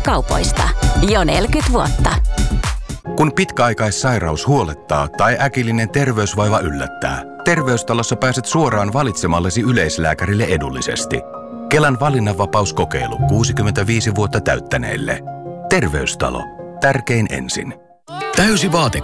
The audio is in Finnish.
kaupoista. Jo 40 vuotta. Kun pitkäaikaissairaus huolettaa tai äkillinen terveysvaiva yllättää, Terveystalossa pääset suoraan valitsemallesi yleislääkärille edullisesti. Kelan valinnanvapauskokeilu 65 vuotta täyttäneille. Terveystalo. Tärkein ensin. Täysi